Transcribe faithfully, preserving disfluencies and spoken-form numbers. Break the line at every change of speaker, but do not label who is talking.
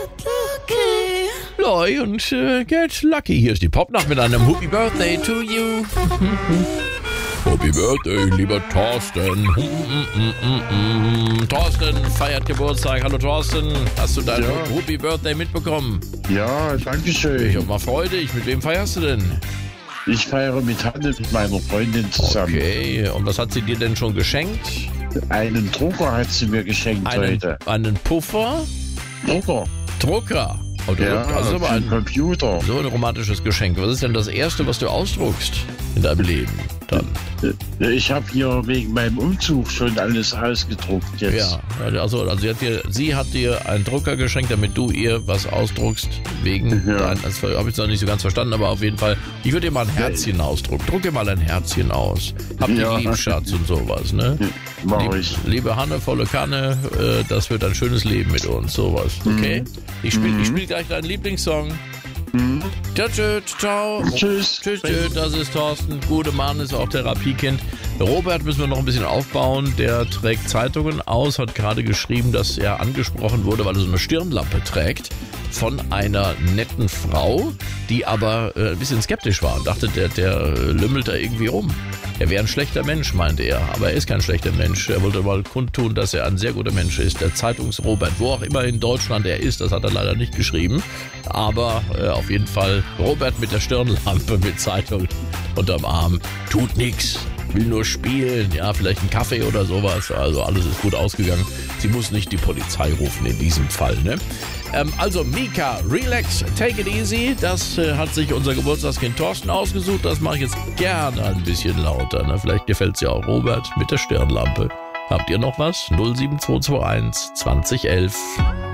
Loi und äh, Get Lucky. Hier ist die Popnacht mit einem Happy Birthday to you. Happy Birthday, lieber Thorsten. Thorsten feiert Geburtstag. Hallo Thorsten, hast du dein
Ja.
Happy Birthday mitbekommen?
Ja, danke
Ich
schön.
hab mal Freude. Ich, mit wem feierst du denn?
Ich feiere mit Hanne, mit meiner Freundin zusammen.
Okay, und was hat sie dir denn schon geschenkt?
Einen Drucker hat sie mir geschenkt
Einen,
heute.
einen Puffer?
Drucker?
Drucker. Oh, du,
Ja,
das ist aber
für den
ein,
Computer.
so ein romantisches Geschenk. Was ist denn das Erste, was du ausdruckst in deinem Leben? Dann.
Ich habe hier wegen meinem Umzug schon alles ausgedruckt jetzt.
Ja, also, also sie, hat dir, sie hat dir einen Drucker geschenkt, damit du ihr was ausdruckst. Wegen,
Ja.
dein, das habe ich noch nicht so ganz verstanden, aber auf jeden Fall, ich würde dir mal ein Herzchen ausdrucken. Druck dir mal ein Herzchen aus. Hab dich
Ja.
lieb, Schatz, und sowas, ne?
Mach
Lieb,
ich.
liebe Hanne, volle Kanne, äh, das wird ein schönes Leben mit uns, sowas, okay? Ich spiele ich spiel gleich deinen Lieblingssong.
Mhm.
Ciao, tschüss, ciao.
Tschüss.
Tschüss, tschüss, das ist Thorsten. Gute Mann, ist auch Therapiekind. Robert müssen wir noch ein bisschen aufbauen. Der trägt Zeitungen aus, hat gerade geschrieben, dass er angesprochen wurde, weil er so eine Stirnlampe trägt von einer netten Frau, die aber äh, ein bisschen skeptisch war und dachte, der, der äh, lümmelt da irgendwie rum. Er wäre ein schlechter Mensch, meinte er, aber er ist kein schlechter Mensch. Er wollte mal kundtun, dass er ein sehr guter Mensch ist. Der Zeitungs-Robert, wo auch immer in Deutschland er ist, das hat er leider nicht geschrieben. Aber äh, auf jeden Fall Robert mit der Stirnlampe, mit Zeitung unterm Arm, tut nix, will nur spielen, ja, vielleicht einen Kaffee oder sowas. Also alles ist gut ausgegangen. Sie muss nicht die Polizei rufen in diesem Fall, ne? Ähm, also Mika, relax, take it easy. Das äh, hat sich unser Geburtstagskind Thorsten ausgesucht. Das mache ich jetzt gerne ein bisschen lauter. Ne? Vielleicht gefällt es ja auch Robert mit der Stirnlampe. Habt ihr noch was? null sieben zwei zwei eins zwanzig elf